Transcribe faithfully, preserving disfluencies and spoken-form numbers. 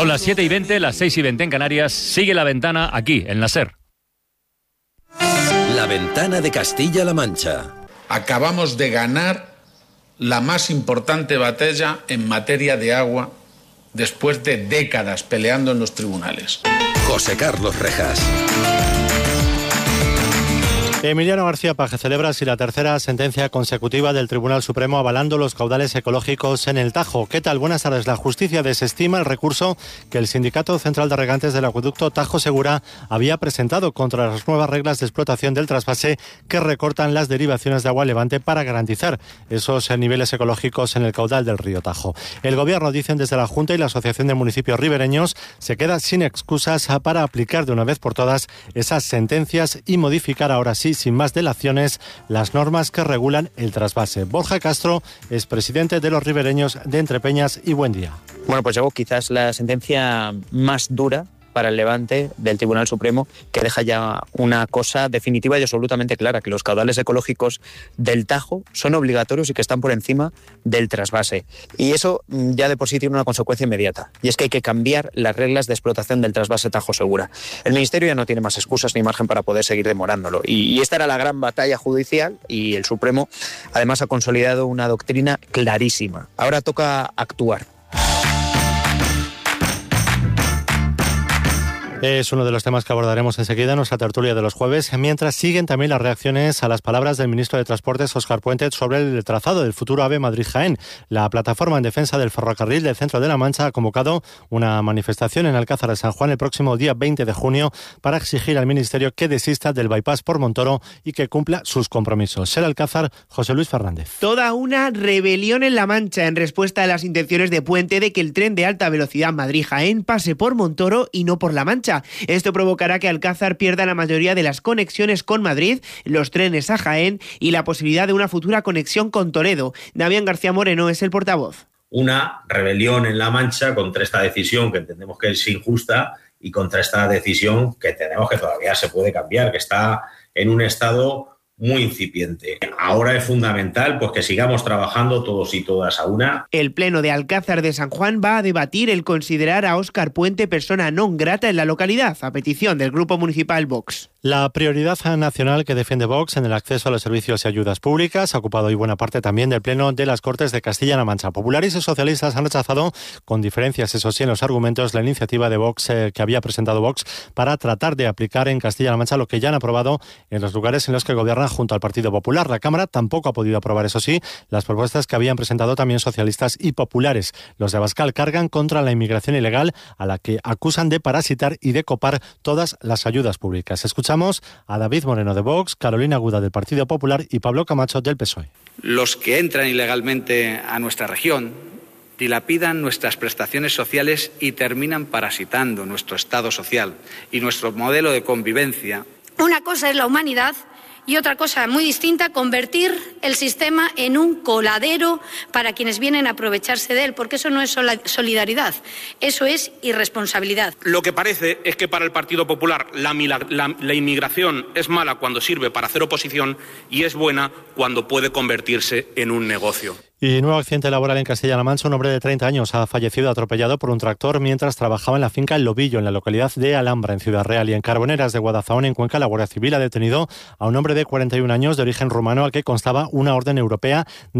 Son las siete y veinte, las seis y veinte en Canarias. Sigue La Ventana aquí, en la SER. La Ventana de Castilla-La Mancha. Acabamos de ganar la más importante batalla en materia de agua después de décadas peleando en los tribunales. José Carlos Rejas. Emiliano García Paje celebra así la tercera sentencia consecutiva del Tribunal Supremo avalando los caudales ecológicos en el Tajo. ¿Qué tal? Buenas tardes. La justicia desestima el recurso que el Sindicato Central de Regantes del Acueducto Tajo Segura había presentado contra las nuevas reglas de explotación del trasvase que recortan las derivaciones de agua Levante para garantizar esos niveles ecológicos en el caudal del río Tajo. El Gobierno, dicen desde la Junta y la Asociación de Municipios Ribereños, se queda sin excusas para aplicar de una vez por todas esas sentencias y modificar ahora sí, sin más delaciones, las normas que regulan el trasvase. Borja Castro es presidente de los ribereños de Entrepeñas y Buen Día. Bueno, pues llegó quizás la sentencia más dura para el Levante del Tribunal Supremo, que deja ya una cosa definitiva y absolutamente clara, que los caudales ecológicos del Tajo son obligatorios y que están por encima del trasvase. Y eso ya de por sí tiene una consecuencia inmediata, y es que hay que cambiar las reglas de explotación del trasvase Tajo Segura. El Ministerio ya no tiene más excusas ni margen para poder seguir demorándolo. Y, y esta era la gran batalla judicial, y el Supremo además ha consolidado una doctrina clarísima. Ahora toca actuar. Es uno de los temas que abordaremos enseguida en nuestra tertulia de los jueves, mientras siguen también las reacciones a las palabras del ministro de Transportes, Óscar Puente, sobre el trazado del futuro AVE Madrid-Jaén. La plataforma en defensa del ferrocarril del centro de la Mancha ha convocado una manifestación en Alcázar de San Juan el próximo día veinte de junio para exigir al Ministerio que desista del bypass por Montoro y que cumpla sus compromisos. El Alcázar, José Luis Fernández. Toda una rebelión en La Mancha en respuesta a las intenciones de Puente de que el tren de alta velocidad Madrid-Jaén pase por Montoro y no por La Mancha. Esto provocará que Alcázar pierda la mayoría de las conexiones con Madrid, los trenes a Jaén y la posibilidad de una futura conexión con Toledo. Damián García Moreno es el portavoz. Una rebelión en La Mancha contra esta decisión que entendemos que es injusta y contra esta decisión que entendemos que todavía se puede cambiar, que está en un estado muy incipiente. Ahora es fundamental pues que sigamos trabajando todos y todas a una. El Pleno de Alcázar de San Juan va a debatir el considerar a Óscar Puente persona non grata en la localidad, a petición del Grupo Municipal Vox. La prioridad nacional que defiende Vox en el acceso a los servicios y ayudas públicas ha ocupado hoy buena parte también del Pleno de las Cortes de Castilla-La Mancha. Populares y socialistas han rechazado, con diferencias eso sí en los argumentos, la iniciativa de Vox eh, que había presentado Vox para tratar de aplicar en Castilla-La Mancha lo que ya han aprobado en los lugares en los que gobierna junto al Partido Popular. La Cámara tampoco ha podido aprobar, eso sí, las propuestas que habían presentado también socialistas y populares. Los de Abascal cargan contra la inmigración ilegal, a la que acusan de parasitar y de copar todas las ayudas públicas. Escuchamos a David Moreno de Vox, Carolina Aguda del Partido Popular y Pablo Camacho del P S O E. Los que entran ilegalmente a nuestra región dilapidan nuestras prestaciones sociales y terminan parasitando nuestro Estado social y nuestro modelo de convivencia. Una cosa es la humanidad y otra cosa muy distinta, convertir el sistema en un coladero para quienes vienen a aprovecharse de él, porque eso no es solidaridad, eso es irresponsabilidad. Lo que parece es que para el Partido Popular la, la, la inmigración es mala cuando sirve para hacer oposición y es buena cuando puede convertirse en un negocio. Y nuevo accidente laboral en Castilla-La Mancha. Un hombre de treinta años ha fallecido atropellado por un tractor mientras trabajaba en la finca El Lobillo, en la localidad de Alhambra, en Ciudad Real. Y en Carboneras de Guadalajara, en Cuenca, la Guardia Civil ha detenido a un hombre de cuarenta y un años de origen rumano al que constaba una orden europea